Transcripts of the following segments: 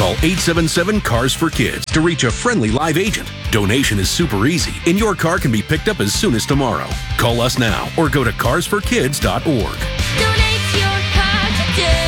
Call 877-CARS-FOR-KIDS to reach a friendly live agent. Donation is super easy, and your car can be picked up as soon as tomorrow. Call us now or go to carsforkids.org. Donate your car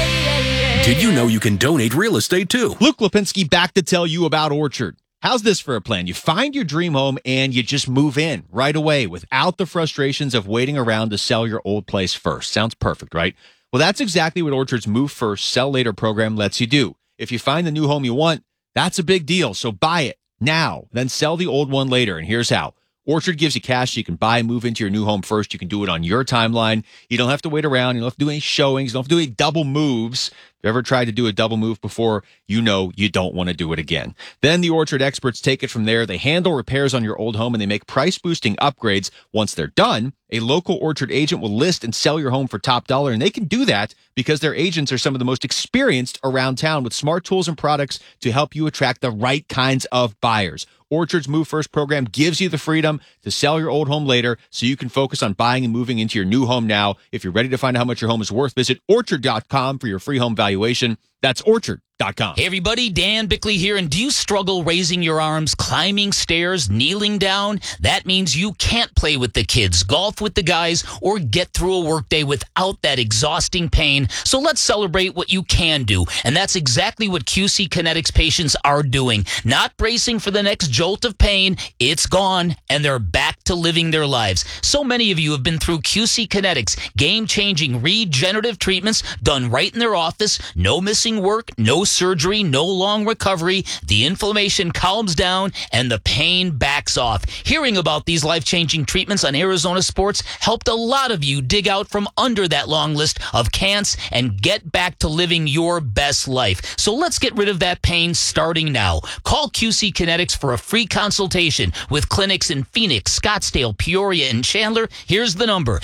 today. Did you know you can donate real estate too? Luke Lipinski back to tell you about Orchard. How's this for a plan? You find your dream home and you just move in right away without the frustrations of waiting around to sell your old place first. Sounds perfect, right? Well, that's exactly what Orchard's Move First, Sell Later program lets you do. If you find the new home you want, that's a big deal. So buy it now, then sell the old one later. And here's how. Orchard gives you cash so you can buy and move into your new home first. You can do it on your timeline. You don't have to wait around. You don't have to do any showings. You don't have to do any double moves. If you ever tried to do a double move before, you know you don't want to do it again. Then the Orchard experts take it from there. They handle repairs on your old home and they make price-boosting upgrades. Once they're done, a local Orchard agent will list and sell your home for top dollar, and they can do that because their agents are some of the most experienced around town with smart tools and products to help you attract the right kinds of buyers. Orchard's Move First program gives you the freedom to sell your old home later so you can focus on buying and moving into your new home now. If you're ready to find out how much your home is worth, visit Orchard.com for your free home valuation. That's Orchard.com. Hey everybody, Dan Bickley here, and do you struggle raising your arms, climbing stairs, kneeling down? That means you can't play with the kids, golf with the guys, or get through a workday without that exhausting pain. So let's celebrate what you can do, and that's exactly what QC Kinetics patients are doing. Not bracing for the next jolt of pain, it's gone, and they're back to living their lives. So many of you have been through QC Kinetics, game-changing regenerative treatments done right in their office, no missing work, no surgery, no long recovery. The inflammation calms down and the pain backs off. Hearing about these life-changing treatments on Arizona Sports helped a lot of you dig out from under that long list of can'ts and get back to living your best life. So let's get rid of that pain starting now. Call QC Kinetics for a free consultation with clinics in Phoenix, Scottsdale, Peoria, and Chandler. Here's the number,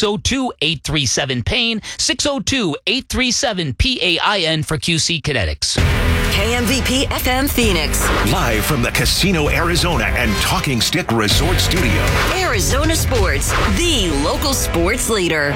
602-837-PAIN, 602-837-PAIN for QC Kinetics. KMVP FM Phoenix. Live from the Casino Arizona and Talking Stick Resort Studio. Arizona Sports, the local sports leader.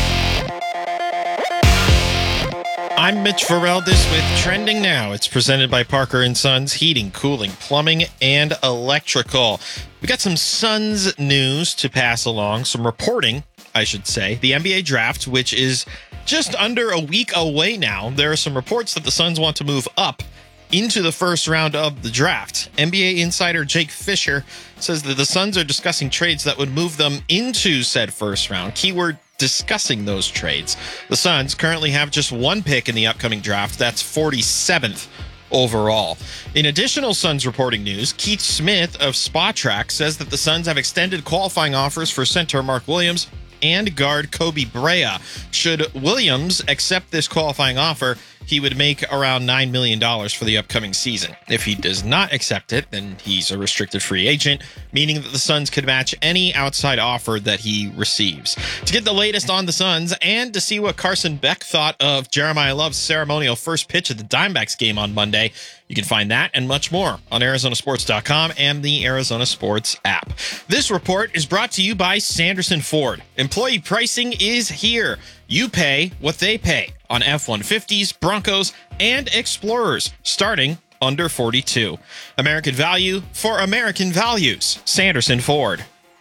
I'm Mitch Vareldis with Trending Now. It's presented by Parker & Sons Heating, Cooling, Plumbing, and Electrical. We got some Suns news to pass along, some reporting, I should say. The NBA draft, which is just under a week away now. There are some reports that the Suns want to move up into the first round of the draft. NBA insider Jake Fisher says that the Suns are discussing trades that would move them into said first round. Keyword, discussing those trades. The Suns currently have just one pick in the upcoming draft. That's 47th overall. In additional Suns reporting news, Keith Smith of Spotrac says that the Suns have extended qualifying offers for center Mark Williams and guard Kobe Brea. Should Williams accept this qualifying offer, he would make around $9 million for the upcoming season. If he does not accept it, then he's a restricted free agent, meaning that the Suns could match any outside offer that he receives. To get the latest on the Suns and to see what Carson Beck thought of Jeremiah Love's ceremonial first pitch at the Diamondbacks game on Monday, you can find that and much more on ArizonaSports.com and the Arizona Sports app. This report is brought to you by Sanderson Ford. Employee pricing is here. You pay what they pay on F-150s, Broncos, and Explorers, starting under $42. American value for American values. Sanderson Ford.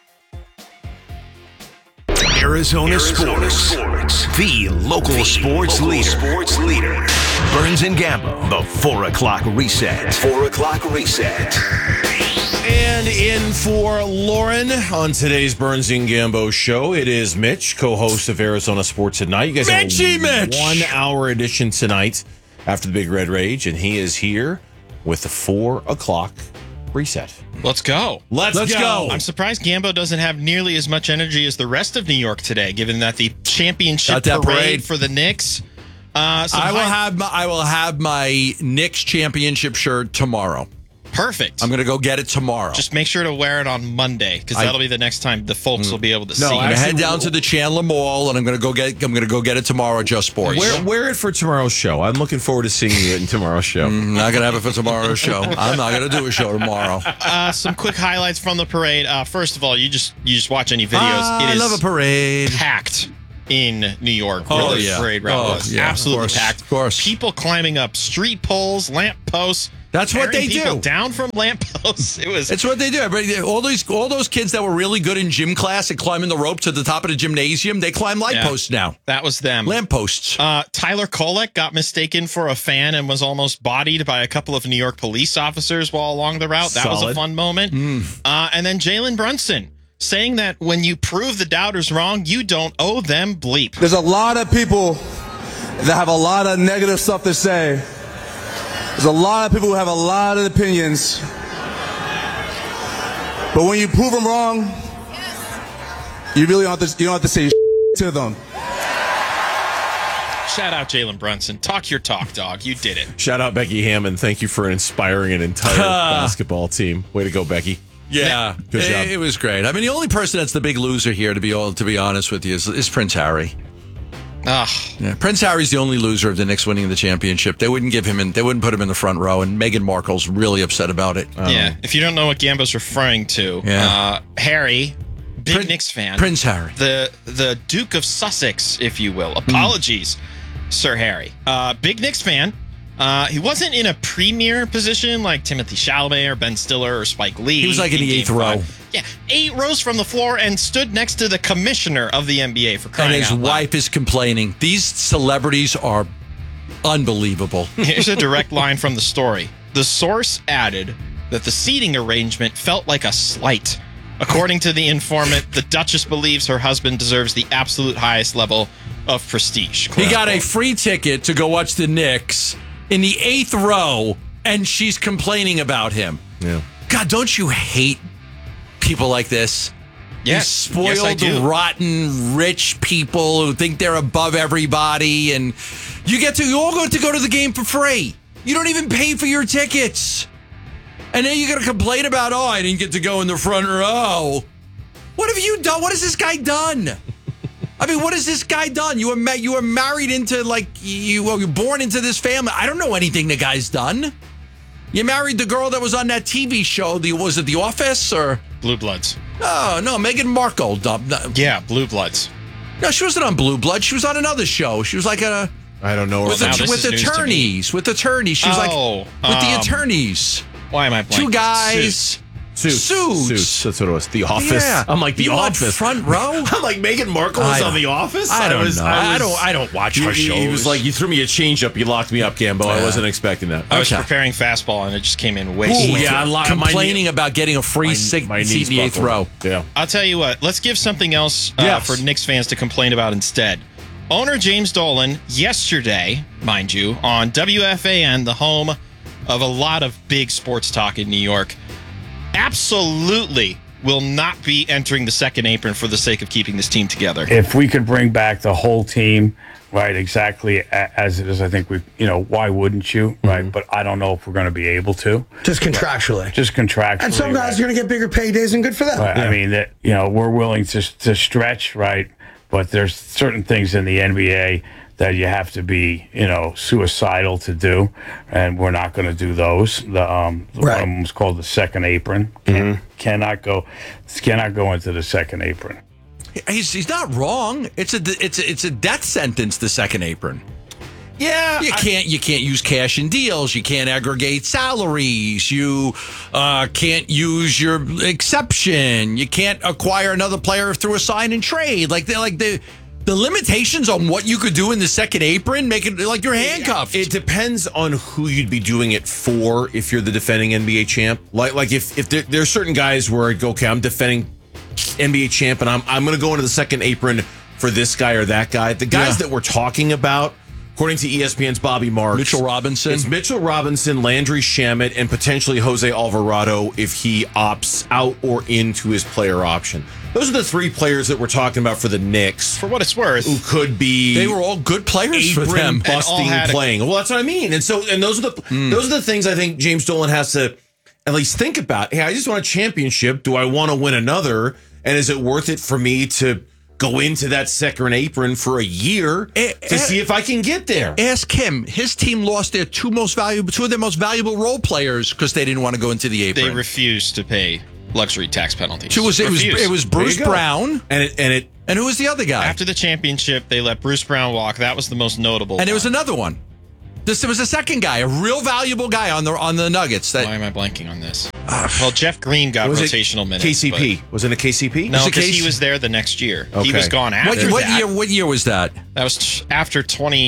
Arizona Sports, the local sports leader. Burns and Gambo, the 4 o'clock reset. 4 o'clock reset. And in for Lauren on today's Burns and Gambo show, it is Mitch, co-host of Arizona Sports at Night. You guys have a 1 hour edition tonight after the Big Red Rage, and he is here with the 4 o'clock reset. Let's go. Let's go. I'm surprised Gambo doesn't have nearly as much energy as the rest of New York today, given that the championship parade for the Knicks. I will have my Knicks championship shirt tomorrow. Perfect. I'm going to go get it tomorrow. Just make sure to wear it on Monday, because that'll be the next time the folks will be able to see. I'm going to head down to the Chandler Mall, and I'm going to go get it tomorrow at Just Sports. Wear it for tomorrow's show. I'm looking forward to seeing you in tomorrow's show. Not going to have it for tomorrow's show. I'm not going to do a show tomorrow. Some quick highlights from the parade. First of all, you just watch any videos. I love a parade. Packed. in New York where the parade route was. Yeah, absolutely packed. Of course. People climbing up street poles, lamp posts. That's what they people do. Down from lamp posts. It's what they do. All those kids that were really good in gym class at climbing the rope to the top of the gymnasium, they climb light posts now. That was them. Lamp posts. Tyler Kolek got mistaken for a fan and was almost bodied by a couple of New York police officers while along the route. That was a fun moment. And then Jalen Brunson saying that when you prove the doubters wrong, you don't owe them bleep. There's a lot of people that have a lot of negative stuff to say. There's a lot of people who have a lot of opinions. But when you prove them wrong, you really don't have to say to them. Shout out Jalen Brunson. Talk your talk, dog. You did it. Shout out Becky Hammond. Thank you for inspiring an entire basketball team. Way to go, Becky. Yeah, good job. It was great. I mean, the only person that's the big loser here, to be honest with you, is Prince Harry. Yeah, Prince Harry's the only loser of the Knicks winning the championship. They wouldn't they wouldn't put him in the front row, and Meghan Markle's really upset about it. Yeah, if you don't know what Gambo's referring to, Harry, big Knicks fan, Prince Harry, the Duke of Sussex, if you will. Apologies, Sir Harry. Big Knicks fan. He wasn't in a premier position like Timothy Chalamet or Ben Stiller or Spike Lee. He was like in the 8th row. Yeah, 8 rows from the floor and stood next to the commissioner of the NBA for crying out loud. And his wife is complaining. These celebrities are unbelievable. Here's a direct line from the story. The source added that the seating arrangement felt like a slight. According to the informant, the Duchess believes her husband deserves the absolute highest level of prestige. He got a free ticket to go watch the Knicks in the 8th row, and she's complaining about him. Yeah. God, don't you hate people like this? Yes. These spoiled, rotten, rich people who think they're above everybody, and you all get to go to the game for free. You don't even pay for your tickets. And then you're going to complain about, I didn't get to go in the front row. What have you done? What has this guy done? I mean, what has this guy done? You were married into, you were born into this family. I don't know anything the guy's done. You married the girl that was on that TV show. Was it The Office or? Blue Bloods. Oh, no, Meghan Markle. Yeah, Blue Bloods. No, she wasn't on Blue Bloods. She was on another show. She was like I don't know. With attorneys. With attorneys. She was with the attorneys. Why am I blanking? 2 guys. Suits. That's what it was. The Office. Yeah. I'm like, The Office. Front row? I'm like, Meghan Markle was on The Office? I don't know. I don't watch her shows. He was like, you threw me a change-up. You locked me up, Gambo. I wasn't expecting that. I was preparing fastball, and it just came in way slow. Yeah, complaining about getting a free seat in the 8th row. Yeah. I'll tell you what. Let's give something else for Knicks fans to complain about instead. Owner James Dolan, yesterday, mind you, on WFAN, the home of a lot of big sports talk in New York, absolutely will not be entering the second apron for the sake of keeping this team together. If we could bring back the whole team, right, exactly as it is, I think why wouldn't you, right? But I don't know if we're going to be able to. Just contractually. And some guys are going to get bigger paydays, and good for them. Right? Yeah. I mean, we're willing to stretch, right? But there's certain things in the NBA that you have to be, suicidal to do, and we're not going to do those. One of them was called the second apron. Cannot go into the second apron. He's not wrong. It's a death sentence. The second apron. Yeah, you can't use cash in deals. You can't aggregate salaries. You can't use your exception. You can't acquire another player through a sign and trade. The limitations on what you could do in the second apron make it like you're handcuffed. It depends on who you'd be doing it for. If you're the defending NBA champ, like if there are certain guys where I'd go, okay, I'm defending NBA champ, and I'm going to go into the second apron for this guy or that guy. The guys that we're talking about, according to ESPN's Bobby Marks, Mitchell Robinson. It's Mitchell Robinson, Landry Shamet, and potentially Jose Alvarado if he opts out or into his player option. Those are the 3 players that we're talking about for the Knicks. For what it's worth, who could be they were all good players for them, busting playing. Well, that's what I mean. And those are the things I think James Dolan has to at least think about. Hey, I just want a championship. Do I want to win another? And is it worth it for me to go into that second apron for a year to see if I can get there? Ask him. His team lost their two of their most valuable role players because they didn't want to go into the apron. They refused to pay luxury tax penalties. It was Bruce Brown, and And who was the other guy? After the championship, they let Bruce Brown walk. That was the most notable. And there was another one. There was a second guy, a real valuable guy on the Nuggets. Why am I blanking on this? Well, Jeff Green got rotational minutes. KCP. Wasn't it KCP? No, because he was there the next year. Okay. He was gone after What year was that? That was after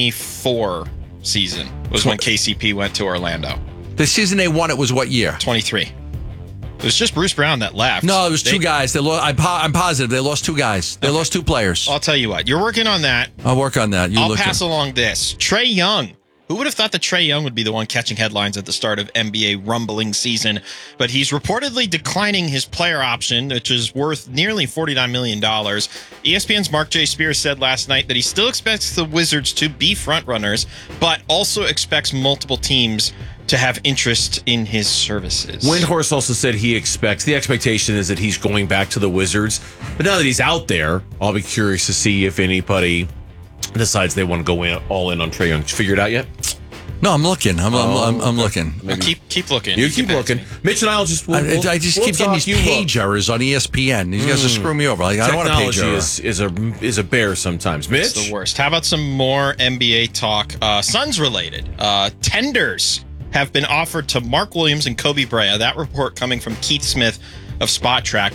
24 season was when KCP went to Orlando. The season they won, it was what year? 23. It was just Bruce Brown that left. No, it was two guys. They lost. I'm positive they lost two guys. They lost two players. I'll tell you what. You're working on that. I'll work on that. I'll pass along this. Trae Young. Who would have thought that Trae Young would be the one catching headlines at the start of NBA rumbling season? But he's reportedly declining his player option, which is worth nearly $49 million. ESPN's Mark J. Spears said last night that he still expects the Wizards to be frontrunners, but also expects multiple teams to have interest in his services. Windhorst also said the expectation is that he's going back to the Wizards. But now that he's out there, I'll be curious to see if anybody decides they want to go all in on Trae Young. Did you figure it out yet? No, I'm looking. I'm looking. Keep looking. You keep looking. Mitch and I will just. I just keep getting these page errors on ESPN. These guys are screwing me over. I don't want a page error. Technology is a bear sometimes. Mitch, it's the worst. How about some more NBA talk? Suns related. Tenders have been offered to Mark Williams and Kobe Brea. That report coming from Keith Smith of Spot Track.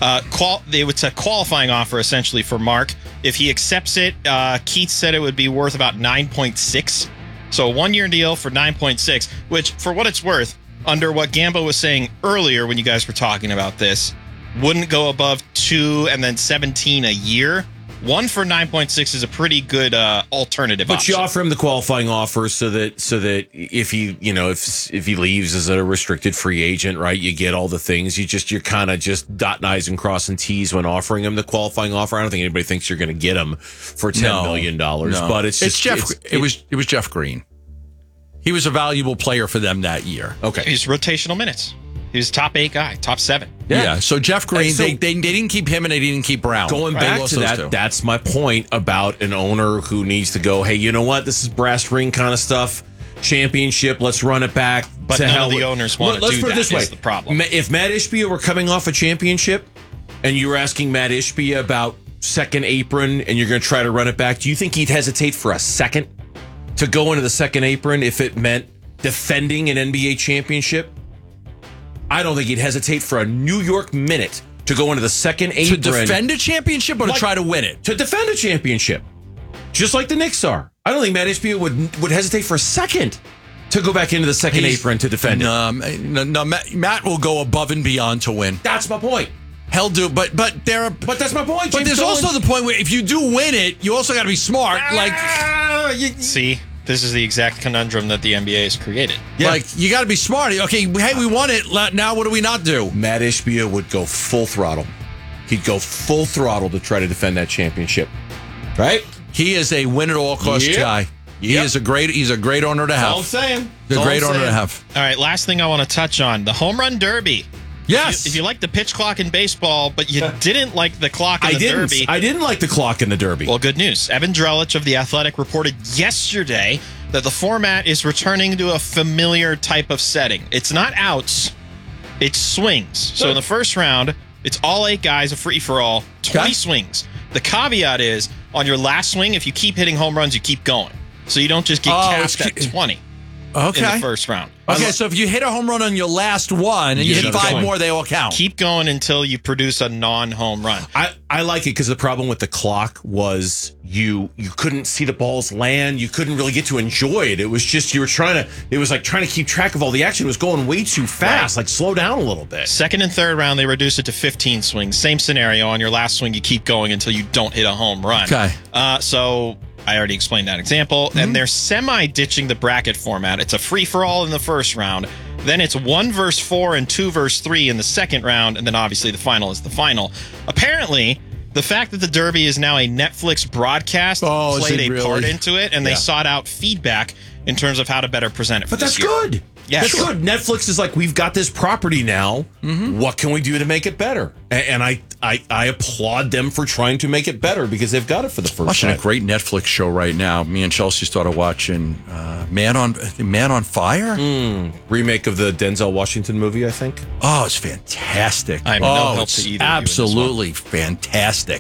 It's a qualifying offer essentially for Mark. If he accepts it, Keith said it would be worth about 9.6. So a 1-year deal for 9.6, which for what it's worth, under what Gambo was saying earlier when you guys were talking about this, wouldn't go above 2 and then 17 a year. 1 for 9.6 is a pretty good alternative. But option. you offer him the qualifying offer so that if he leaves as a restricted free agent, right, you get all the things. You're kind of just dotting I's and crossing T's when offering him the qualifying offer. I don't think anybody thinks you're going to get him for $10 million. But it was Jeff Green. He was a valuable player for them that year. Okay, he's rotational minutes. He was top 8 guy, top 7. Yeah. So Jeff Green, they didn't keep him and they didn't keep Brown. Going back to that, that's my point about an owner who needs to go, hey, you know what? This is brass ring kind of stuff. Championship, let's run it back. But none of the owners want to do that. Let's put it this way. The problem. If Matt Ishbia were coming off a championship and you were asking Matt Ishbia about second apron and you're going to try to run it back, do you think he'd hesitate for a second to go into the second apron if it meant defending an NBA championship? I don't think he'd hesitate for a New York minute to go into the second apron. To defend a championship or to try to win it? To defend a championship. Just like the Knicks are. I don't think Matt Ishbia would hesitate for a second to go back into the second apron to defend it. No, Matt will go above and beyond to win. That's my point. He'll do, but that's my point. But there's also the point where if you do win it, you also got to be smart. See, this is the exact conundrum that the NBA has created. Yeah. Like, you got to be smart. Okay, hey, we won it. Now what do we not do? Matt Ishbia would go full throttle. He'd go full throttle to try to defend that championship. Right? He is a win at all cost guy. He's a great owner to have. All I'm saying. He's a great owner to have. All right, last thing I want to touch on, the home run derby. Yes. If you like the pitch clock in baseball, but you didn't like the clock in the derby. I didn't like the clock in the derby. Well, good news. Evan Drellich of The Athletic reported yesterday that the format is returning to a familiar type of setting. It's not outs, it's swings. So in the first round, it's all 8 guys, a free-for-all, 20 swings. The caveat is, on your last swing, if you keep hitting home runs, you keep going. So you don't just get capped at 20 in the first round. Okay, so if you hit a home run on your last one and you hit 5 more, they all count. Keep going until you produce a non-home run. I like it because the problem with the clock was you couldn't see the balls land. You couldn't really get to enjoy it. It was just it was like trying to keep track of all the action. It was going way too fast. Right. Like, slow down a little bit. Second and third round, they reduced it to 15 swings. Same scenario. On your last swing, you keep going until you don't hit a home run. Okay. So I already explained that example. Mm-hmm. And they're semi-ditching the bracket format. It's a free-for-all in the first round. Then it's 1 versus 4 and 2 versus 3 in the second round. And then obviously the final is the final. Apparently, the fact that the Derby is now a Netflix broadcast played a part into it. And they sought out feedback in terms of how to better present it for this year. Good. Yeah, that's good. Netflix is like, we've got this property now. Mm-hmm. What can we do to make it better? And I applaud them for trying to make it better because they've got it for the first time. Watching a great Netflix show right now. Me and Chelsea started watching Man on Fire? Remake of the Denzel Washington movie, I think. Oh, it's fantastic. I'm no help to either. Absolutely fantastic.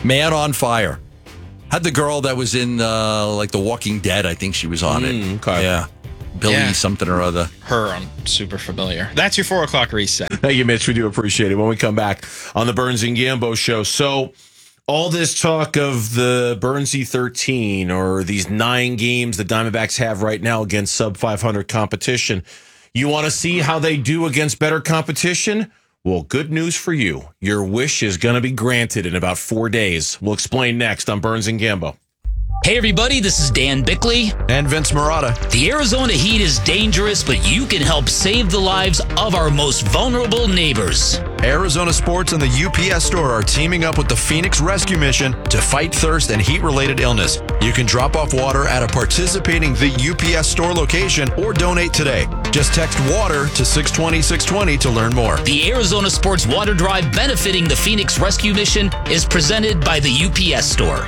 Man on Fire. Had the girl that was in like The Walking Dead. I think she was on it. Okay. Yeah. Billy something or other. Her, I'm super familiar. That's your 4 o'clock reset. Thank you, Mitch. We do appreciate it. When we come back on the Burns and Gambo show. So all this talk of the Burnsy 13 or these 9 games the Diamondbacks have right now against sub 500 competition. You want to see how they do against better competition? Well, good news for you. Your wish is going to be granted in about 4 days. We'll explain next on Burns and Gambo. Hey everybody, this is Dan Bickley. And Vince Marotta. The Arizona heat is dangerous, but you can help save the lives of our most vulnerable neighbors. Arizona Sports and the UPS Store are teaming up with the Phoenix Rescue Mission to fight thirst and heat-related illness. You can drop off water at a participating The UPS Store location or donate today. Just text WATER to 620-620 to learn more. The Arizona Sports Water Drive benefiting the Phoenix Rescue Mission is presented by the UPS Store.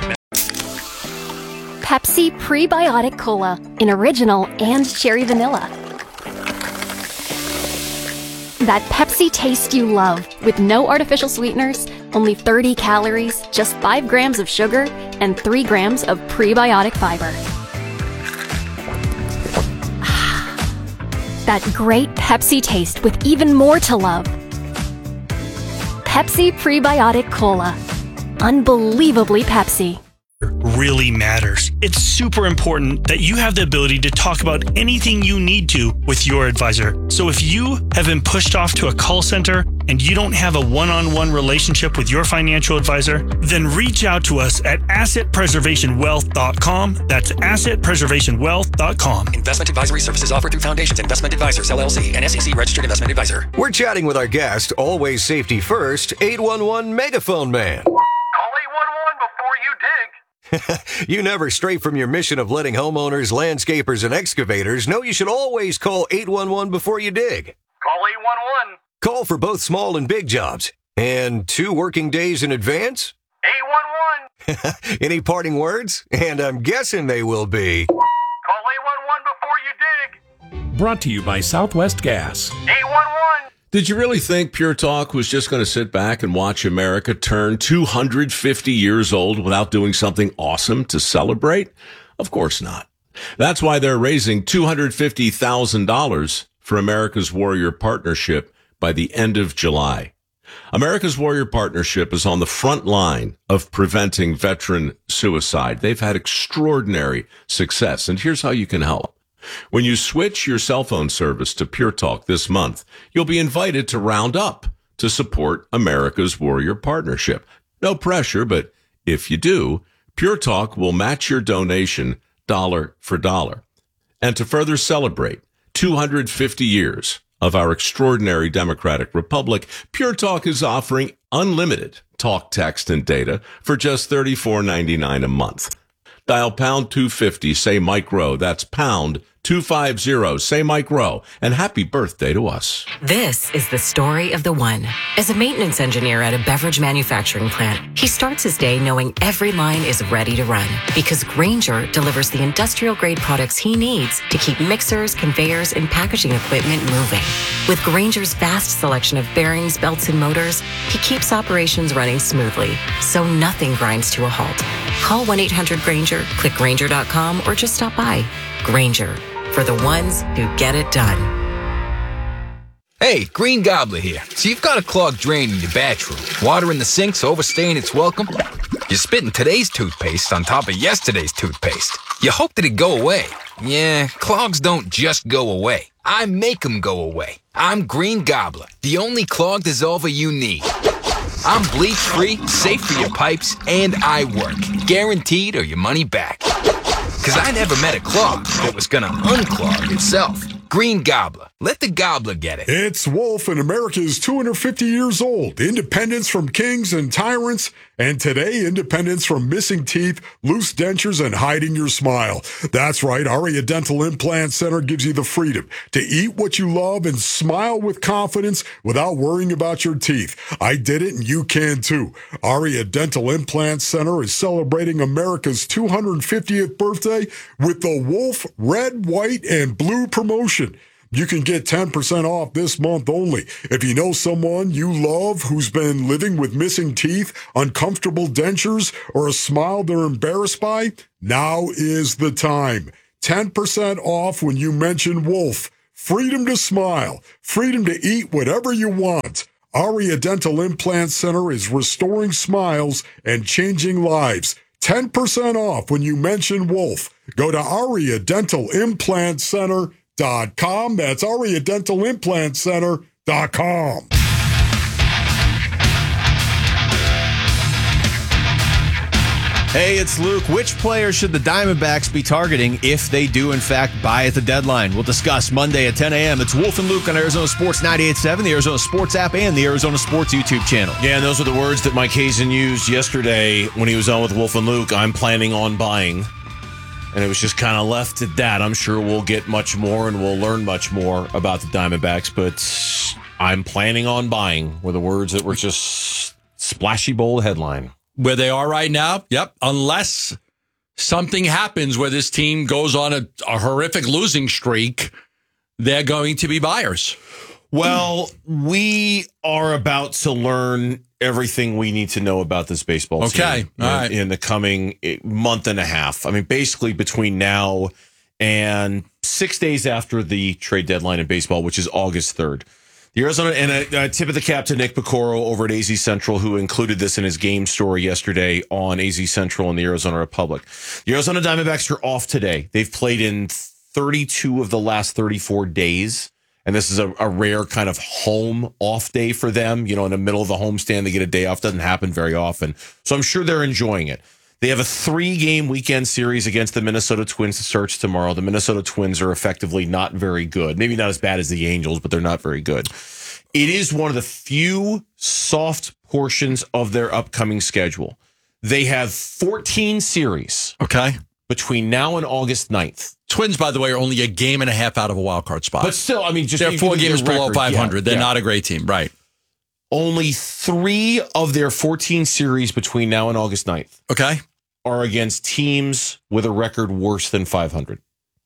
Pepsi Prebiotic Cola in original and cherry vanilla. That Pepsi taste you love with no artificial sweeteners, only 30 calories, just 5 grams of sugar, and 3 grams of prebiotic fiber. That great Pepsi taste with even more to love. Pepsi Prebiotic Cola. Unbelievably Pepsi. Really matters. It's super important that you have the ability to talk about anything you need to with your advisor. So if you have been pushed off to a call center and you don't have a one-on-one relationship with your financial advisor, then reach out to us at assetpreservationwealth.com. That's assetpreservationwealth.com. Investment advisory services offered through Foundations Investment Advisors, LLC, an SEC-registered investment advisor. We're chatting with our guest, always safety first, 811 Megaphone Man. You never stray from your mission of letting homeowners, landscapers, and excavators know you should always call 811 before you dig. Call 811. Call for both small and big jobs. And 2 working days in advance? 811. Any parting words? And I'm guessing they will be... Call 811 before you dig. Brought to you by Southwest Gas. 811. Did you really think Pure Talk was just going to sit back and watch America turn 250 years old without doing something awesome to celebrate? Of course not. That's why they're raising $250,000 for America's Warrior Partnership by the end of July. America's Warrior Partnership is on the front line of preventing veteran suicide. They've had extraordinary success, and here's how you can help. When you switch your cell phone service to Pure Talk this month, you'll be invited to round up to support America's Warrior Partnership. No pressure, but if you do, Pure Talk will match your donation dollar for dollar. And to further celebrate 250 years of our extraordinary democratic republic, Pure Talk is offering unlimited talk, text, and data for just $34.99 a month. Dial pound 250, say Mike Rowe. That's pound 250, say Mike Rowe. And happy birthday to us. This is the story of the one. As a maintenance engineer at a beverage manufacturing plant, he starts his day knowing every line is ready to run because Grainger delivers the industrial-grade products he needs to keep mixers, conveyors, and packaging equipment moving. With Grainger's vast selection of bearings, belts, and motors, he keeps operations running smoothly, so nothing grinds to a halt. Call 1-800-GRAINGER, click Grainger.com, or just stop by. Grainger, for the ones who get it done. Hey, Green Gobbler here. So you've got a clogged drain in your bathroom. Water in the sink's overstaying its welcome. You're spitting today's toothpaste on top of yesterday's toothpaste. You hope that it go away. Yeah, clogs don't just go away. I make them go away. I'm Green Gobbler, the only clog dissolver you need. I'm bleach-free, safe for your pipes, and I work. Guaranteed or your money back. Because I never met a clog that was going to unclog itself. Green Gobbler. Let the gobbler get it. It's Wolf, and America is 250 years old. Independence from kings and tyrants, and today, independence from missing teeth, loose dentures, and hiding your smile. That's right, Aria Dental Implant Center gives you the freedom to eat what you love and smile with confidence without worrying about your teeth. I did it, and you can too. Aria Dental Implant Center is celebrating America's 250th birthday with the Wolf Red, White, and Blue promotion. You can get 10% off this month only. If you know someone you love who's been living with missing teeth, uncomfortable dentures, or a smile they're embarrassed by, now is the time. 10% off when you mention Wolf. Freedom to smile. Freedom to eat whatever you want. Aria Dental Implant Center is restoring smiles and changing lives. 10% off when you mention Wolf. Go to AriaDentalImplantCenter.com. That's AriaDentalImplantCenter.com. Hey, it's Luke. Which players should the Diamondbacks be targeting if they do, in fact, buy at the deadline? We'll discuss Monday at 10 a.m. It's Wolf and Luke on Arizona Sports 98.7, the Arizona Sports app, and the Arizona Sports YouTube channel. Yeah, and those are the words that Mike Hazen used yesterday when he was on with Wolf and Luke. I'm planning on buying. And it was just kind of left at that. I'm sure we'll get much more and we'll learn much more about the Diamondbacks, but I'm planning on buying were the words that were just splashy bold headline. Where they are right now, yep, unless something happens where this team goes on a horrific losing streak, they're going to be buyers. Well, we are about to learn everything we need to know about this baseball team in the coming month and a half. I mean, basically between now and 6 days after the trade deadline in baseball, which is August 3rd. The Arizona, and a tip of the cap to Nick Picoro over at AZ Central, who included this in his game story yesterday on AZ Central and the Arizona Republic. The Arizona Diamondbacks are off today. They've played in 32 of the last 34 days, and this is a rare kind of home off day for them. You know, in the middle of the homestand, they get a day off. Doesn't happen very often. So I'm sure they're enjoying it. They have a 3-game weekend series against the Minnesota Twins that starts tomorrow. The Minnesota Twins are effectively not very good. Maybe not as bad as the Angels, but they're not very good. It is one of the few soft portions of their upcoming schedule. They have 14 series. Okay. Between now and August 9th. Twins, by the way, are only a game and a half out of a wild card spot. But still, I mean, just they're 4 games below 500. Yeah, they're not a great team, right? Only 3 of their 14 series between now and August 9th. Okay. Are against teams with a record worse than 500.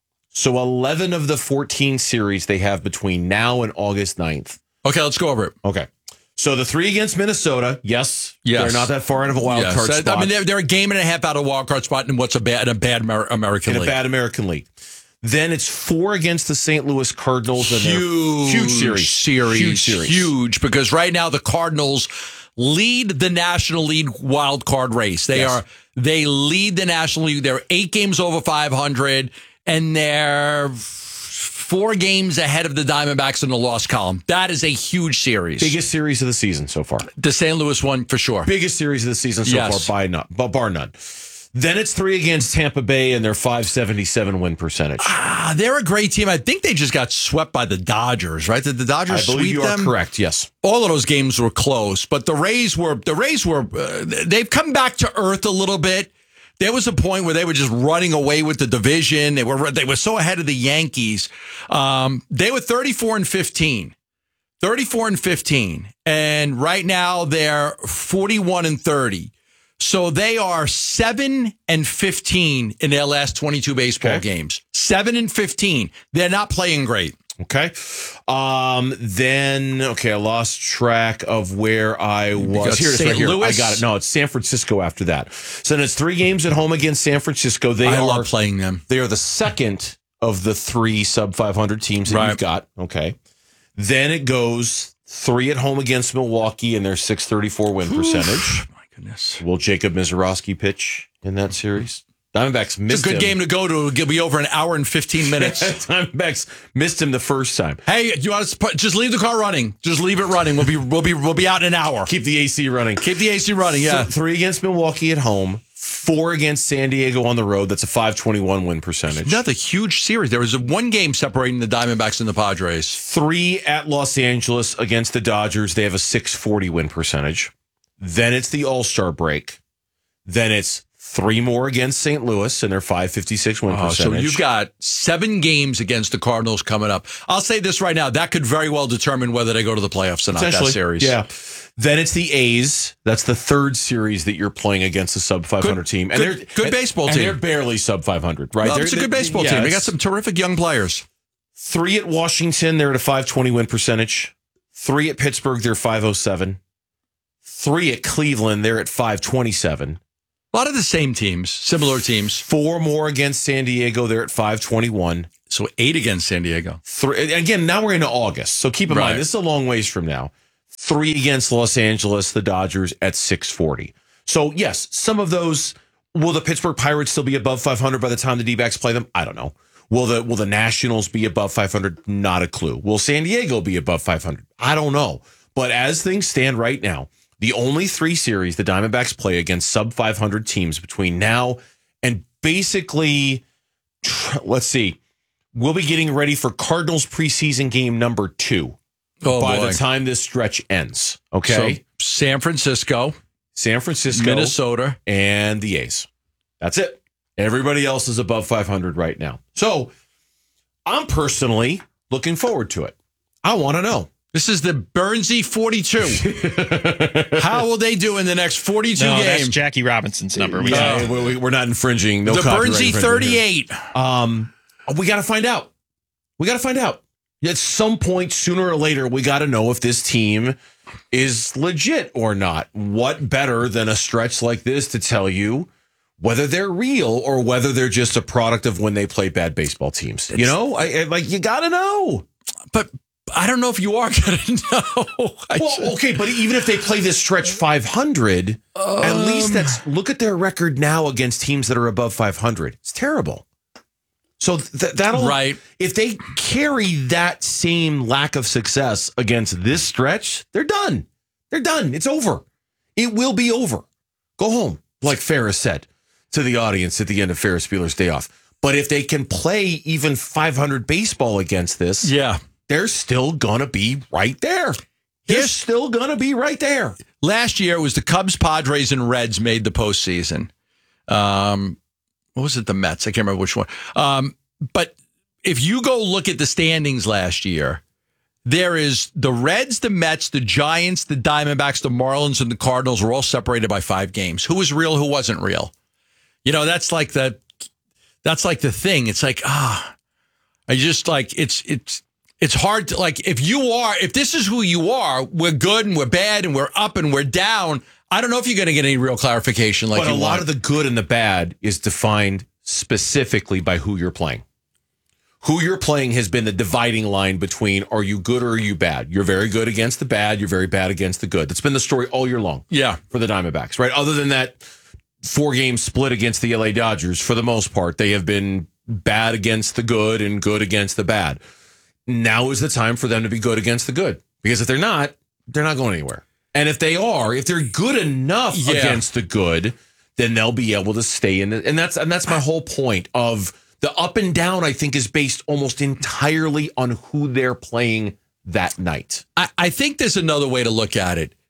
So 11 of the 14 series they have between now and August 9th. Okay, let's go over it. Okay. So the 3 against Minnesota, yes. They're not that far out of a wild card spot. I mean, they're a game and a half out of a wild card spot in what's a bad American League. In a bad American League. Then it's 4 against the St. Louis Cardinals. Huge series. Huge, because right now the Cardinals lead the National League wild card race. They lead the National League. They're 8 games over 500, and they're 4 games ahead of the Diamondbacks in the loss column. That is a huge series. Biggest series of the season so far. The St. Louis one, for sure. Biggest series of the season so far, bar none. Then it's 3 against Tampa Bay and their .577 win percentage. They're a great team. I think they just got swept by the Dodgers, right? Did the Dodgers sweep them? I believe you are correct, yes. All of those games were close, but the Rays were, they've come back to earth a little bit. There was a point where they were just running away with the division. They were so ahead of the Yankees. They were 34-15. 34-15. And right now they're 41-30. So they are 7-15 in their last 22 baseball games. 7-15. They're not playing great. Okay. Then, I lost track of where I was. Here it is, right here. I got it. No, it's San Francisco after that. So then it's 3 games at home against San Francisco. I love playing them. They are the second of the 3 sub-500 teams that you've got. Okay. Then it goes 3 at home against Milwaukee and their .634 win percentage. Goodness. Will Jacob Mizorowski pitch in that series? Diamondbacks missed him. It's a good game to go to. It'll be over an hour and 15 minutes. Diamondbacks missed him the first time. Hey, you want to just leave the car running? Just leave it running. We'll be out in an hour. Keep the AC running. Keep the AC running. Yeah. So 3 against Milwaukee at home, 4 against San Diego on the road. That's a .521 win percentage. Another huge series. There was 1 game separating the Diamondbacks and the Padres. 3 at Los Angeles against the Dodgers. They have a .640 win percentage. Then it's the All-Star break. Then it's 3 more against St. Louis and their .556 win percentage. So you've got 7 games against the Cardinals coming up. I'll say this right now. That could very well determine whether they go to the playoffs or not, that series. Yeah. Then it's the A's. That's the 3rd series that you're playing against a sub-500 team. And good baseball team. And they're barely sub-500, right? Well, it's a good baseball team. They got some terrific young players. 3 at Washington, they're at a 520 win percentage. 3 at Pittsburgh, they're 507. 3 at Cleveland, they're at 527. A lot of the same teams, similar teams. 4 more against San Diego, they're at 521. So 8 against San Diego. 3 again, now we're into August. So keep in Right. mind, this is a long ways from now. 3 against Los Angeles, the Dodgers at 640. So yes, some of those, will the Pittsburgh Pirates still be above 500 by the time the D-backs play them? I don't know. Will the Nationals be above 500? Not a clue. Will San Diego be above 500? I don't know. But as things stand right now, the only 3 series the Diamondbacks play against sub-500 teams between now and basically, let's see, we'll be getting ready for Cardinals preseason game number 2 by the time this stretch ends. Okay? So San Francisco, Minnesota, and the A's. That's it. Everybody else is above 500 right now. So I'm personally looking forward to it. I want to know. This is the Bernsey 42. How will they do in the next 42 games? That's Jackie Robinson's number. We're not infringing. No the copyright Bernsey infringement 38. We got to find out. At some point, sooner or later, we got to know if this team is legit or not. What better than a stretch like this to tell you whether they're real or whether they're just a product of when they play bad baseball teams? You know, you got to know. But I don't know if you are going to know. Well, okay, but even if they play this stretch 500, at least look at their record now against teams that are above 500. It's terrible. So that'll right. If they carry that same lack of success against this stretch, they're done. They're done. It's over. It will be over. Go home, like Ferris said to the audience at the end of Ferris Bueller's Day Off. But if they can play even 500 baseball against this, they're still gonna be right there. They're still gonna be right there. Last year it was the Cubs, Padres, and Reds made the postseason. What was it? The Mets? I can't remember which one. But if you go look at the standings last year, there is the Reds, the Mets, the Giants, the Diamondbacks, the Marlins, and the Cardinals were all separated by 5 games. Who was real? Who wasn't real? You know, that's like the thing. It's like, I just like, it's hard to like, if this is who you are, we're good and we're bad and we're up and we're down. I don't know if you're going to get any real clarification. But a lot of the good and the bad is defined specifically by who you're playing. Who you're playing has been the dividing line between are you good or are you bad? You're very good against the bad. You're very bad against the good. That's been the story all year long. Yeah. For the Diamondbacks, right? Other than that 4-game split against the LA Dodgers, for the most part, they have been bad against the good and good against the bad. Now is the time for them to be good against the good. Because if they're not going anywhere. And if they're good enough against the good, then they'll be able to stay in it. And that's my whole point of the up and down, I think, is based almost entirely on who they're playing that night. I think there's another way to look at it.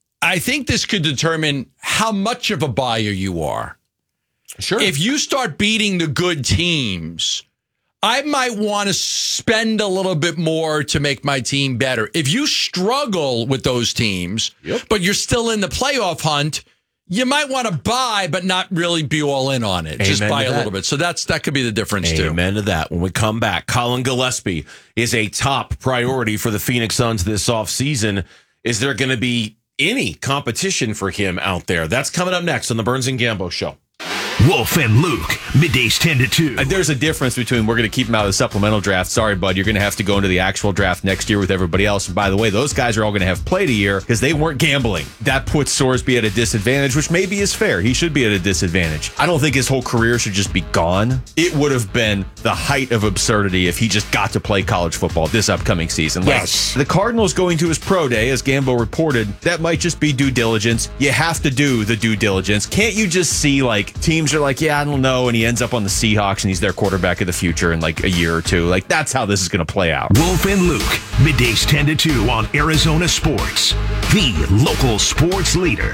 I think this could determine how much of a buyer you are. Sure. If you start beating the good teams, I might want to spend a little bit more to make my team better. If you struggle with those teams, but you're still in the playoff hunt, you might want to buy, but not really be all in on it. Amen Just buy to a that. little bit. So that could be the difference, too. Amen to that. When we come back, Colin Gillespie is a top priority for the Phoenix Suns this offseason. Is there going to be any competition for him out there? That's coming up next on the Burns and Gambo Show. Wolf and Luke, middays 10 to 2. There's a difference between we're going to keep him out of the supplemental draft. Sorry, bud, you're going to have to go into the actual draft next year with everybody else. And by the way, those guys are all going to have played a year because they weren't gambling. That puts Sorsby at a disadvantage, which maybe is fair. He should be at a disadvantage. I don't think his whole career should just be gone. It would have been the height of absurdity if he just got to play college football this upcoming season. Yes. The Cardinals going to his pro day, as Gambo reported, that might just be due diligence. You have to do the due diligence. Can't you just see, like, teams are like, yeah, I don't know, and he ends up on the Seahawks and he's their quarterback of the future in like a year or two. Like, that's how this is going to play out. Wolf and Luke, middays 10 to 2 on Arizona Sports, the local sports leader.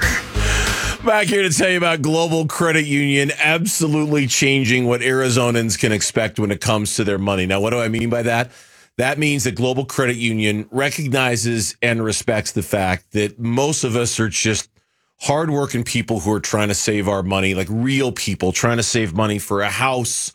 Back here to tell you about Global Credit Union absolutely changing what Arizonans can expect when it comes to their money. Now, what do I mean by that? That means that Global Credit Union recognizes and respects the fact that most of us are just hardworking people who are trying to save our money, like real people trying to save money for a house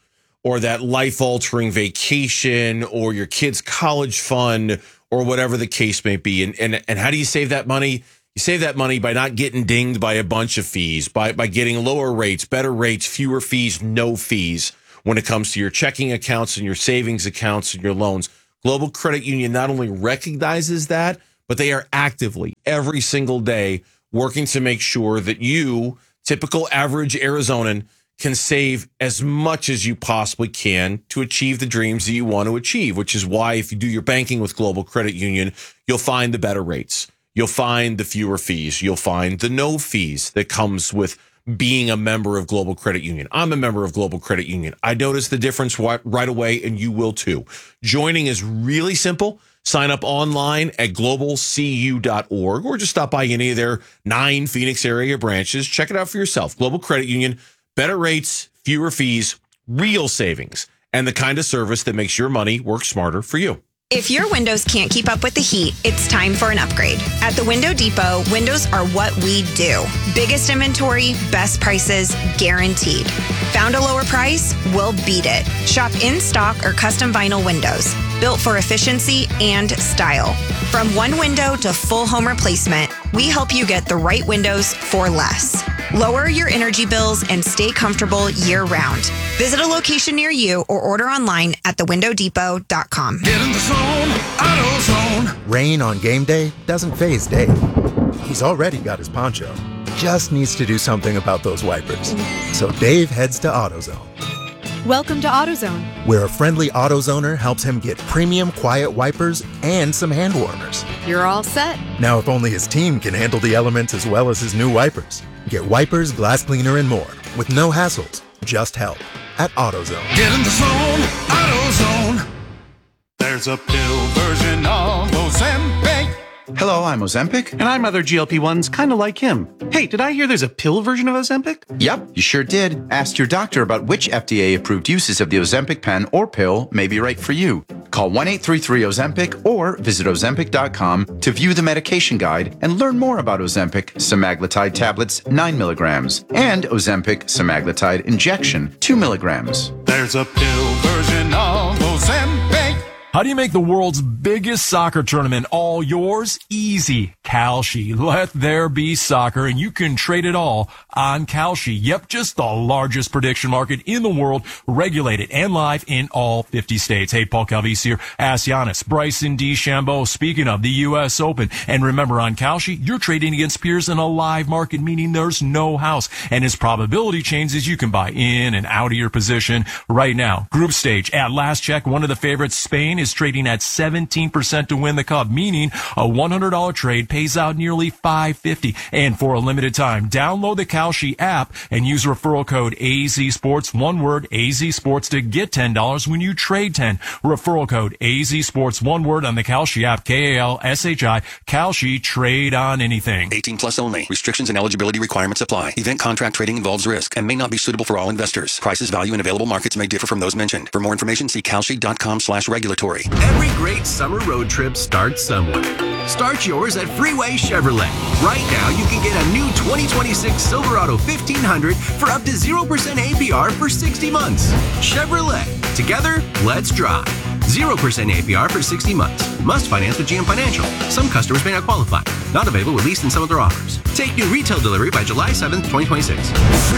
or that life-altering vacation or your kid's college fund or whatever the case may be. And how do you save that money? You save that money by not getting dinged by a bunch of fees, by getting lower rates, better rates, fewer fees, no fees when it comes to your checking accounts and your savings accounts and your loans. Global Credit Union not only recognizes that, but they are actively every single day working to make sure that you, typical average Arizonan, can save as much as you possibly can to achieve the dreams that you want to achieve, which is why if you do your banking with Global Credit Union, you'll find the better rates. You'll find the fewer fees. You'll find the no fees that comes with being a member of Global Credit Union. I'm a member of Global Credit Union. I noticed the difference right away, and you will too. Joining is really simple. Sign up online at globalcu.org or just stop by any of their 9 Phoenix area branches. Check it out for yourself. Global Credit Union, better rates, fewer fees, real savings, and the kind of service that makes your money work smarter for you. If your windows can't keep up with the heat, it's time for an upgrade. At the Window Depot, windows are what we do. Biggest inventory, best prices, guaranteed. Found a lower price? We'll beat it. Shop in stock or custom vinyl windows, built for efficiency and style. From one window to full home replacement, we help you get the right windows for less. Lower your energy bills and stay comfortable year-round. Visit a location near you or order online at thewindowdepot.com. Get in the zone, AutoZone. Rain on game day doesn't faze Dave. He's already got his poncho. Just needs to do something about those wipers. So Dave heads to AutoZone. Welcome to AutoZone, where a friendly AutoZoner helps him get premium quiet wipers and some hand warmers. You're all set. Now, if only his team can handle the elements as well as his new wipers. Get wipers, glass cleaner, and more with no hassles, just help at AutoZone. Get in the zone, AutoZone. There's a pill version of Ozempic. Hello, I'm Ozempic. And I'm other GLP-1s kind of like him. Hey, did I hear there's a pill version of Ozempic? Yep, you sure did. Ask your doctor about which FDA-approved uses of the Ozempic pen or pill may be right for you. Call 1-833-OZEMPIC or visit Ozempic.com to view the medication guide and learn more about Ozempic semaglutide tablets 9 milligrams and Ozempic semaglutide injection 2 milligrams. There's a pill version of Ozempic. How do you make the world's biggest soccer tournament all yours? Easy. Kalshi. Let there be soccer, and you can trade it all on Kalshi. Yep, just the largest prediction market in the world, regulated and live in all 50 states. Hey, Paul Calvisi here. Ask Giannis, Bryson DeChambeau. Speaking of the U.S. Open. And remember, on Kalshi, you're trading against peers in a live market, meaning there's no house. And as probability changes, you can buy in and out of your position right now. Group stage, at last check, one of the favorites, Spain, is trading at 17% to win the cup, meaning a $100 trade pays out nearly $550. And for a limited time, download the Kalshi app and use referral code AZSports, one word, AZSports, to get $10 when you trade 10. Referral code AZSports, one word, on the Kalshi app, Kalshi, Kalshi, trade on anything. 18 plus only. Restrictions and eligibility requirements apply. Event contract trading involves risk and may not be suitable for all investors. Prices, value, and available markets may differ from those mentioned. For more information, see Kalshi.com/regulatory. Every great summer road trip starts somewhere. Start yours at Freeway Chevrolet. Right now, you can get a new 2026 Silverado 1500 for up to 0% APR for 60 months. Chevrolet. Together, let's drive. 0% APR for 60 months. Must finance with GM Financial. Some customers may not qualify. Not available with lease and some other offers. Take new retail delivery by July 7th, 2026.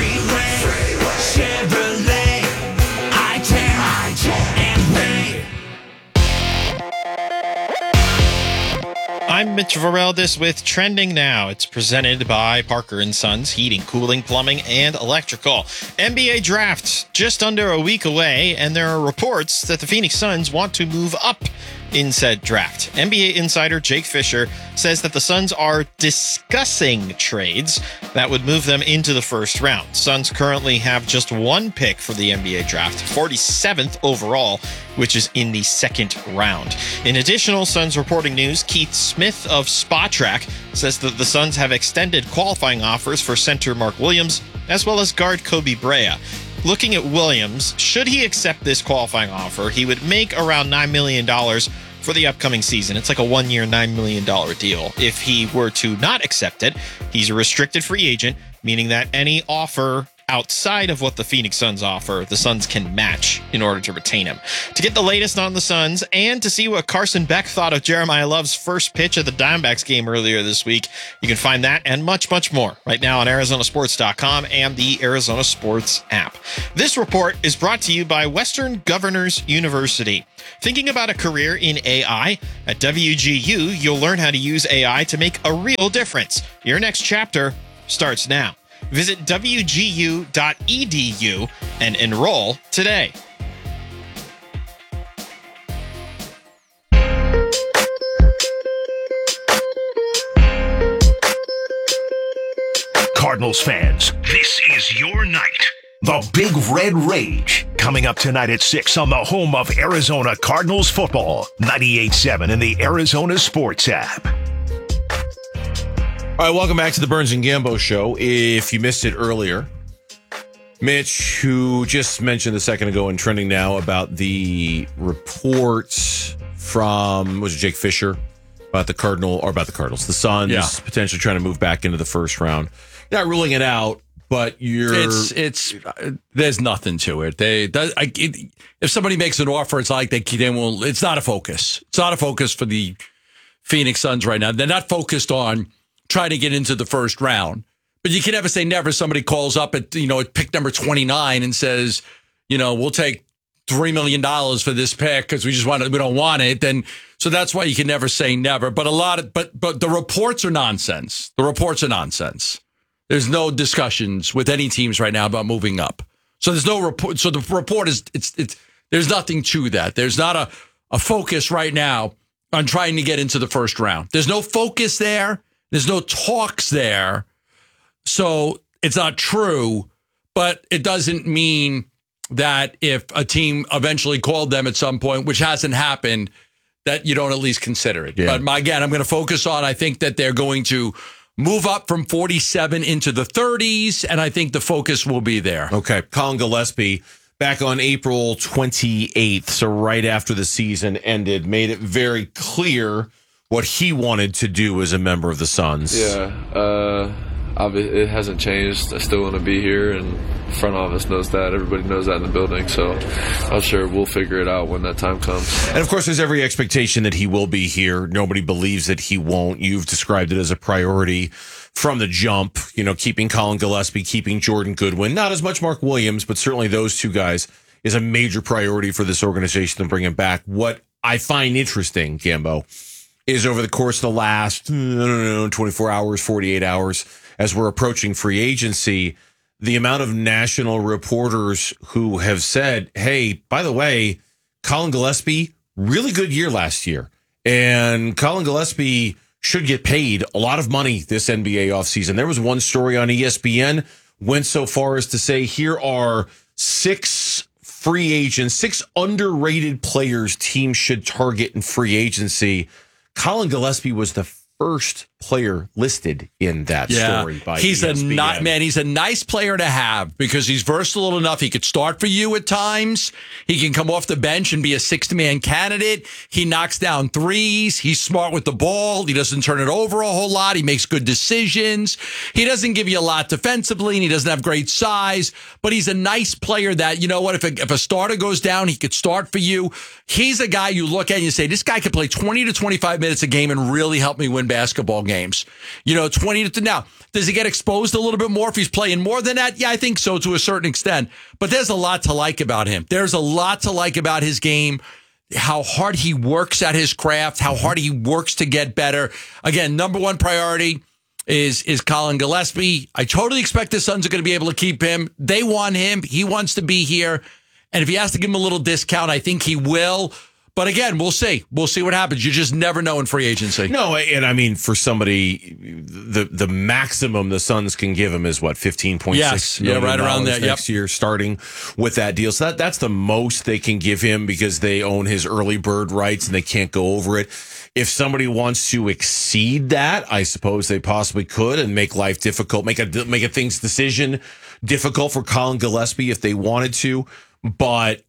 Freeway Chevrolet. I can and they. I'm Mitch Vareldis with Trending Now. It's presented by Parker & Sons Heating, Cooling, Plumbing, and Electrical. NBA draft just under a week away, and there are reports that the Phoenix Suns want to move up in said draft. NBA insider Jake Fisher says that the Suns are discussing trades that would move them into the first round. Suns currently have just one pick for the NBA draft, 47th overall, which is in the second round. In additional Suns reporting news, Keith Smith of Spotrac says that the Suns have extended qualifying offers for center Mark Williams, as well as guard Kobe Brea. Looking at Williams, should he accept this qualifying offer, he would make around $9 million for the upcoming season. It's like a one-year, $9 million deal. If he were to not accept it, he's a restricted free agent, meaning that any offer outside of what the Phoenix Suns offer, the Suns can match in order to retain him. To get the latest on the Suns and to see what Carson Beck thought of Jeremiah Love's first pitch at the Diamondbacks game earlier this week, you can find that and much, much more right now on ArizonaSports.com and the Arizona Sports app. This report is brought to you by Western Governors University. Thinking about a career in AI? At WGU, you'll learn how to use AI to make a real difference. Your next chapter starts now. Visit WGU.edu and enroll today. Cardinals fans, this is your night. The Big Red Rage, coming up tonight at 6 on the home of Arizona Cardinals football, 98.7 in the Arizona Sports app. All right, welcome back to the Burns and Gambo Show. If you missed it earlier, Mitch, who just mentioned a second ago and trending now about the reports from, was it Jake Fisher, about the Cardinals, the Suns potentially trying to move back into the first round. Not ruling it out, but it's there's nothing to it. If somebody makes an offer, it's like they will. It's not a focus. It's not a focus for the Phoenix Suns right now. They're not focused on trying to get into the first round. But you can never say never. Somebody calls up at pick number 29 and says, we'll take $3 million for this pick because we don't want it. Then so that's why you can never say never. But but the reports are nonsense. The reports are nonsense. There's no discussions with any teams right now about moving up. So there's no report. So the report is there's nothing to that. There's not a focus right now on trying to get into the first round. There's no focus there. There's no talks there. So it's not true, but it doesn't mean that if a team eventually called them at some point, which hasn't happened, that you don't at least consider it. Yeah. But again, I'm going to focus on, I think that they're going to move up from 47 into the 30s, and I think the focus will be there. Okay. Colin Gillespie, back on April 28th, so right after the season ended, made it very clear what he wanted to do as a member of the Suns. Yeah, it hasn't changed. I still want to be here, and the front office knows that. Everybody knows that in the building, so I'm sure we'll figure it out when that time comes. And, of course, there's every expectation that he will be here. Nobody believes that he won't. You've described it as a priority from the jump, keeping Colin Gillespie, keeping Jordan Goodwin. Not as much Mark Williams, but certainly those two guys is a major priority for this organization to bring him back. What I find interesting, Gambo, is over the course of the last, 24 hours, 48 hours, as we're approaching free agency, the amount of national reporters who have said, hey, by the way, Colin Gillespie, really good year last year. And Colin Gillespie should get paid a lot of money this NBA offseason. There was one story on ESPN, went so far as to say, here are 6 free agents, 6 underrated players teams should target in free agency. Colin Gillespie was the first player listed in that story by ESPN. He's a nice player to have because he's versatile enough. He could start for you at times. He can come off the bench and be a 6th-man candidate. He knocks down threes. He's smart with the ball. He doesn't turn it over a whole lot. He makes good decisions. He doesn't give you a lot defensively, and he doesn't have great size, but he's a nice player that, if a starter goes down, he could start for you. He's a guy you look at and you say, this guy could play 20 to 25 minutes a game and really help me win basketball games. 20 to now. Does he get exposed a little bit more if he's playing more than that? Yeah, I think so to a certain extent. But there's a lot to like about him. There's a lot to like about his game, how hard he works at his craft, how hard he works to get better. Again, number one priority is Colin Gillespie. I totally expect the Suns are going to be able to keep him. They want him. He wants to be here. And if he has to give him a little discount, I think he will. But again, we'll see. We'll see what happens. You just never know in free agency. No, and I mean, for somebody, the maximum the Suns can give him is what, $15.6 million right around that next year, starting with that deal. So that's the most they can give him because they own his early bird rights and they can't go over it. If somebody wants to exceed that, I suppose they possibly could and make life difficult, make a things decision difficult for Colin Gillespie if they wanted to. But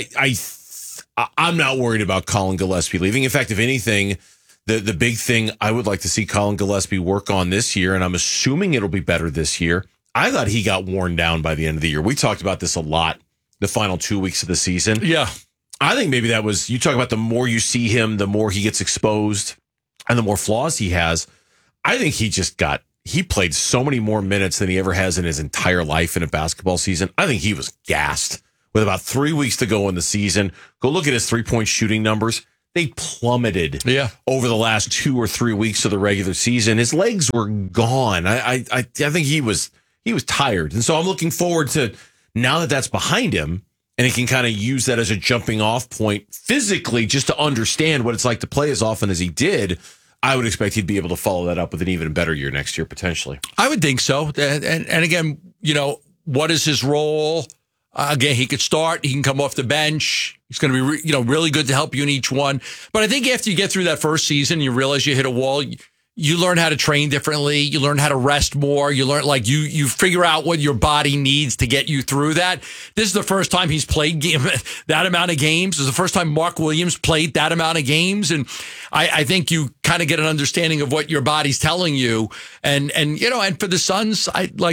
I'm not worried about Colin Gillespie leaving. In fact, if anything, the big thing I would like to see Colin Gillespie work on this year, and I'm assuming it'll be better this year, I thought he got worn down by the end of the year. We talked about this a lot the final 2 weeks of the season. Yeah. I think maybe that was, you talk about the more you see him, the more he gets exposed and the more flaws he has. I think he played so many more minutes than he ever has in his entire life in a basketball season. I think he was gassed with about 3 weeks to go in the season. Go look at his 3-point shooting numbers. They plummeted over the last 2 or 3 weeks of the regular season. His legs were gone. I think he was tired. And so I'm looking forward to, now that that's behind him, and he can kind of use that as a jumping off point physically just to understand what it's like to play as often as he did. I would expect he'd be able to follow that up with an even better year next year, potentially. I would think so. And again, what is his role? Again, he could start. He can come off the bench. He's going to be, really good to help you in each one. But I think after you get through that first season, you realize you hit a wall. You learn how to train differently. You learn how to rest more. You learn, you figure out what your body needs to get you through that. This is the first time he's played that amount of games. This is the first time Mark Williams played that amount of games. And I think you kind of get an understanding of what your body's telling you. And for the Suns,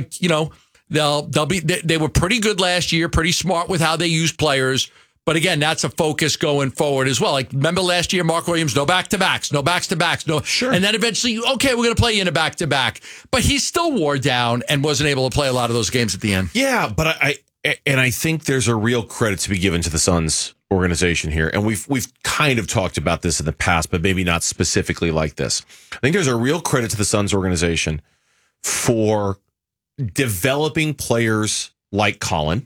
they were pretty good last year, pretty smart with how they use players. But again, that's a focus going forward as well. Like, remember last year, Mark Williams, no back-to-backs, no. Sure. And then eventually, okay, we're going to play you in a back-to-back. But he still wore down and wasn't able to play a lot of those games at the end. Yeah, but I think there's a real credit to be given to the Suns organization here. And we've kind of talked about this in the past, but maybe not specifically like this. I think there's a real credit to the Suns organization for developing players like Colin,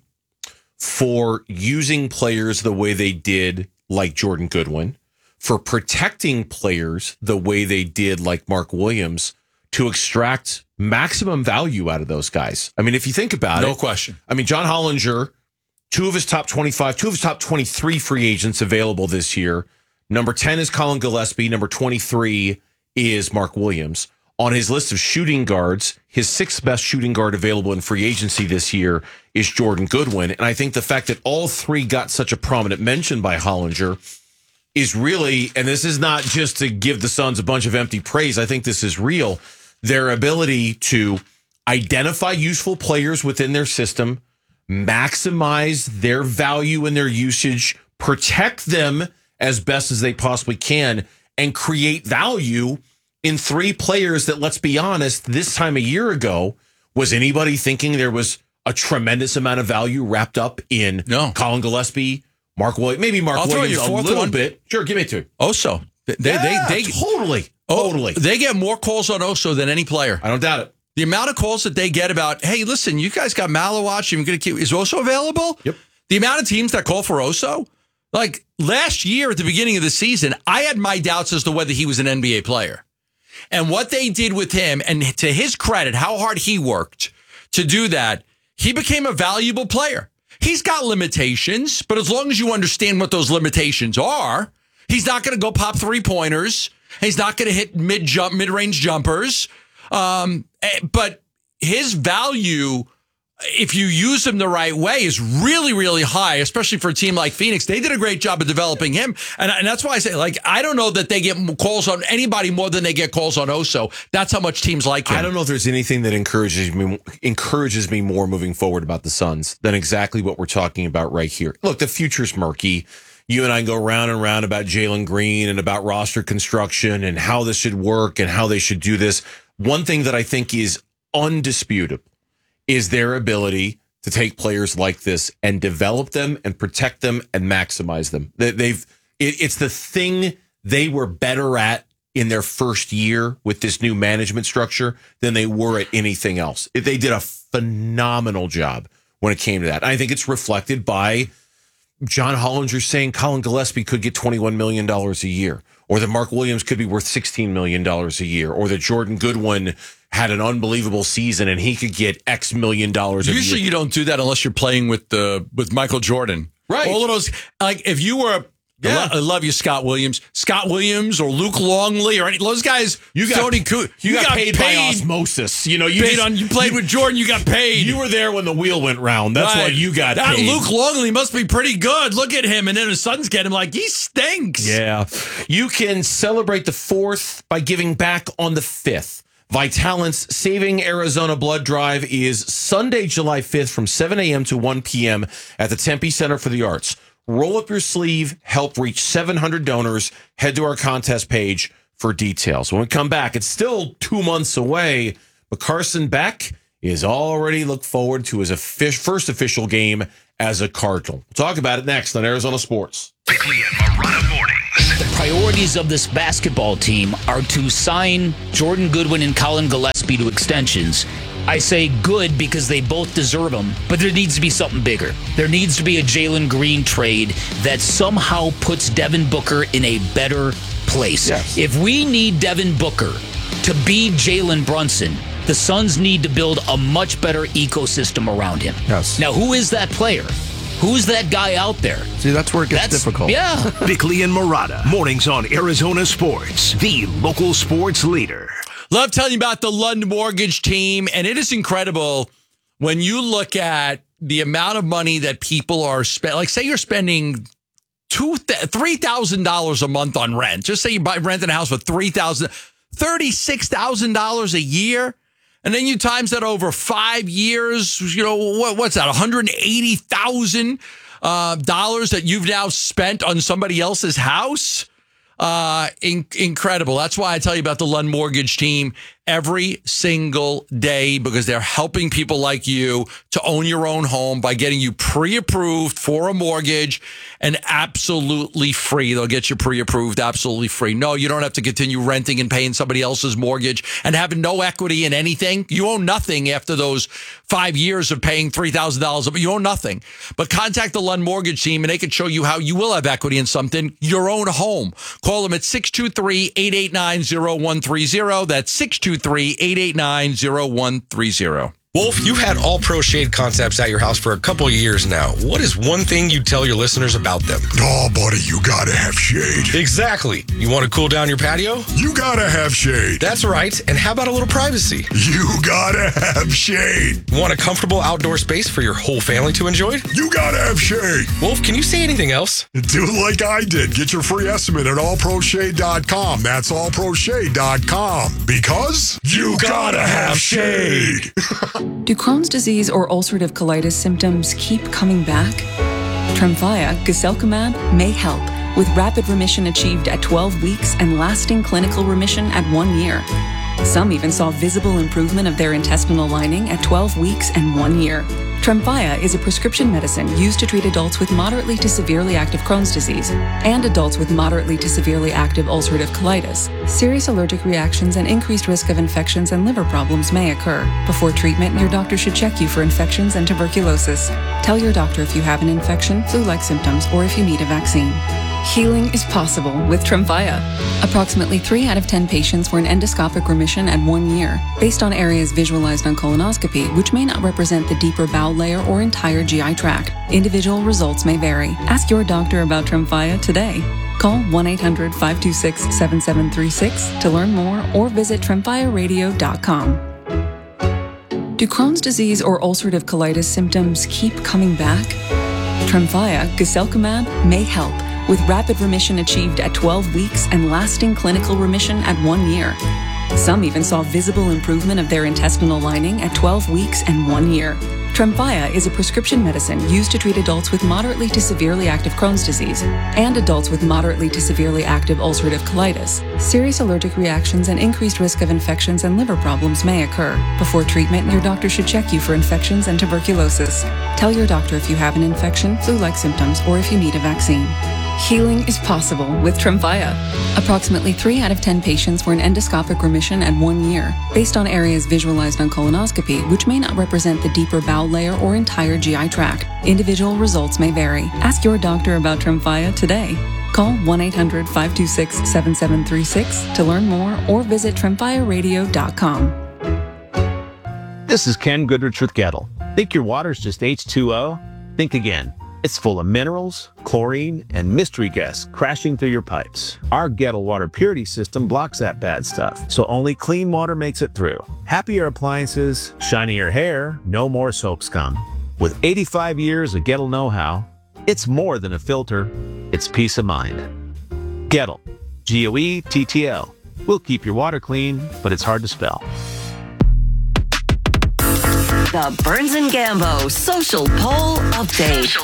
for using players the way they did like Jordan Goodwin, for protecting players the way they did like Mark Williams, to extract maximum value out of those guys. I mean, if you think about it. No question. I mean, John Hollinger, 2 of his top 25, 2 of his top 23 free agents available this year. Number 10 is Colin Gillespie. Number 23 is Mark Williams. On his list of shooting guards, his 6th best shooting guard available in free agency this year is Jordan Goodwin. And I think the fact that all 3 got such a prominent mention by Hollinger is really, and this is not just to give the Suns a bunch of empty praise, I think this is real, their ability to identify useful players within their system, maximize their value and their usage, protect them as best as they possibly can, and create value in 3 players that, let's be honest, this time a year ago, was anybody thinking there was a tremendous amount of value wrapped up in Colin Gillespie, Mark Williams, maybe Mark Williams a little bit. Sure, give me 2. Oso. They totally. They get more calls on Oso than any player. I don't doubt it. The amount of calls that they get about, hey, listen, you guys got Malawach. Is Oso available? Yep. The amount of teams that call for Oso, like last year at the beginning of the season, I had my doubts as to whether he was an NBA player. And what they did with him, and to his credit, how hard he worked to do that, he became a valuable player. He's got limitations, but as long as you understand what those limitations are, he's not going to go pop 3-pointers. He's not going to hit mid-range jumpers. But his value, if you use him the right way, is really, really high, especially for a team like Phoenix. They did a great job of developing him. And that's why I say, I don't know that they get calls on anybody more than they get calls on Oso. That's how much teams like him. I don't know if there's anything that encourages me more moving forward about the Suns than exactly what we're talking about right here. Look, the future's murky. You and I go round and round about Jalen Green and about roster construction and how this should work and how they should do this. One thing that I think is undisputed is their ability to take players like this and develop them and protect them and maximize them. It's the thing they were better at in their first year with this new management structure than they were at anything else. They did a phenomenal job when it came to that. I think it's reflected by John Hollinger saying Colin Gillespie could get $21 million a year, or that Mark Williams could be worth $16 million a year, or that Jordan Goodwin had an unbelievable season and he could get X million dollars a year. Usually you don't do that unless you're playing with Michael Jordan. Right. All of those, like if you were, I love you, Scott Williams or Luke Longley or any those guys. You got paid by osmosis. You know, you played with Jordan. You got paid. You were there when the wheel went round. That's why you got paid. Luke Longley must be pretty good. Look at him. And then his sons get him like he stinks. Yeah. You can celebrate the 4th by giving back on the 5th. Vitalant's Saving Arizona Blood Drive is Sunday, July 5th from 7 a.m. to 1 p.m. at the Tempe Center for the Arts. Roll up your sleeve, help reach 700 donors. Head to our contest page for details. When we come back, it's still 2 months away, but Carson Beck is already looked forward to his first official game as a Cardinal. We'll talk about it next on Arizona Sports. Bickley and Marotta Mornings. The priorities of this basketball team are to sign Jordan Goodwin and Colin Gillespie to extensions. I say good because they both deserve them, but there needs to be something bigger. There needs to be a Jalen Green trade that somehow puts Devin Booker in a better place. Yes. If we need Devin Booker to be Jalen Brunson, the Suns need to build a much better ecosystem around him. Yes. Now, who is that player? Who's that guy out there? See, that's where it gets difficult. Yeah. Bickley and Marotta. Mornings on Arizona Sports, the local sports leader. Love telling you about the Lund Mortgage team, and it is incredible when you look at the amount of money that people are spending. Like, say you're spending $3,000 a month on rent. Just say you rent a house for $36,000 a year. And then you times that over 5 years, you know, what's that, $180,000 that you've now spent on somebody else's house? Incredible. That's why I tell you about the Lund Mortgage team every single day, because they're helping people like you to own your own home by getting you pre-approved for a mortgage and absolutely free. They'll get you pre-approved absolutely free. No, you don't have to continue renting and paying somebody else's mortgage and having no equity in anything. You own nothing after those 5 years of paying $3,000, but you own nothing. But contact the Lund Mortgage team and they can show you how you will have equity in something, your own home. Call them at 623-889-0130. That's 623-889-0130. Wolf, you've had All Pro Shade Concepts at your house for a couple of years now. What is one thing you tell your listeners about them? Oh, buddy, you gotta have shade. Exactly. You want to cool down your patio? You gotta have shade. That's right. And how about a little privacy? You gotta have shade. Want a comfortable outdoor space for your whole family to enjoy? You gotta have shade. Wolf, can you say anything else? Do like I did. Get your free estimate at allproshade.com. That's allproshade.com. Because you gotta have shade. Do Crohn's disease or ulcerative colitis symptoms keep coming back? Tremfya, guselkumab, may help, with rapid remission achieved at 12 weeks and lasting clinical remission at 1 year. Some even saw visible improvement of their intestinal lining at 12 weeks and 1 year. Tremfya is a prescription medicine used to treat adults with moderately to severely active Crohn's disease and adults with moderately to severely active ulcerative colitis. Serious allergic reactions and increased risk of infections and liver problems may occur. Before treatment, your doctor should check you for infections and tuberculosis. Tell your doctor if you have an infection, flu-like symptoms, or if you need a vaccine. Healing is possible with Tremfya. Approximately 3 out of 10 patients were in endoscopic remission at 1 year, based on areas visualized on colonoscopy, which may not represent the deeper bowel layer or entire GI tract. Individual results may vary. Ask your doctor about Tremfya today. Call 1-800-526-7736 to learn more or visit tremfyaradio.com. Do Crohn's disease or ulcerative colitis symptoms keep coming back? Tremfya, guselkumab, may help, with rapid remission achieved at 12 weeks and lasting clinical remission at 1 year. Some even saw visible improvement of their intestinal lining at 12 weeks and 1 year. Tremfya is a prescription medicine used to treat adults with moderately to severely active Crohn's disease and adults with moderately to severely active ulcerative colitis. Serious allergic reactions and increased risk of infections and liver problems may occur. Before treatment, your doctor should check you for infections and tuberculosis. Tell your doctor if you have an infection, flu-like symptoms, or if you need a vaccine. Healing is possible with Tremfya. Approximately 3 out of 10 patients were in endoscopic remission at 1 year, based on areas visualized on colonoscopy, which may not represent the deeper bowel layer or entire GI tract. Individual results may vary. Ask your doctor about Tremfya today. Call 1-800-526-7736 to learn more or visit tremfyaradio.com. This is Ken Goodrich with Gettle. Think your water's just H2O? Think again. It's full of minerals, chlorine, and mystery guests crashing through your pipes. Our Gettle water purity system blocks that bad stuff, so only clean water makes it through. Happier appliances, shinier hair, no more soap scum. With 85 years of Gettle know-how, it's more than a filter, it's peace of mind. Gettle, G-O-E-T-T-L. We'll keep your water clean, but it's hard to spell. The Burns and Gambo Social Poll Update.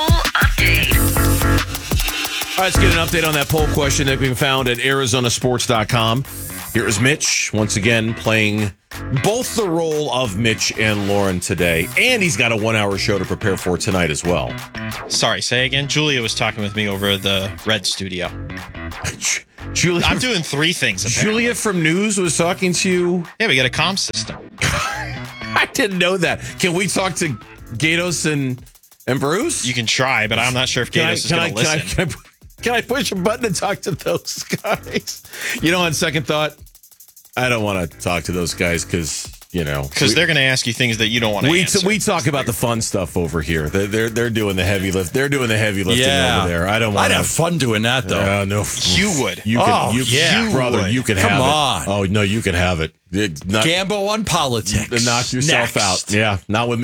All right, let's get an update on that poll question that we found at Arizonasports.com. Here is Mitch, once again, playing both the role of Mitch and Lauren today. And he's got a 1-hour show to prepare for tonight as well. Sorry, say again. Julia was talking with me over the Red Studio. Julia, I'm doing 3 things. Apparently. Julia from News was talking to you? Yeah, we got a comm system. I didn't know that. Can we talk to Gatos and Bruce? You can try, but I'm not sure if Gatos is going to listen. Can I push a button and talk to those guys? You know, on second thought, I don't want to talk to those guys because, you know. Because they're going to ask you things that you don't want to answer. We talk about the fun stuff over here. They're doing the heavy lift. They're doing the heavy lifting over there. I don't want. I'd have fun doing that though. No, you would. You can, brother. Would. You can Come have on. it. Oh no, you can have it. Gambo on politics. Knock yourself Next. out. Yeah, not with me.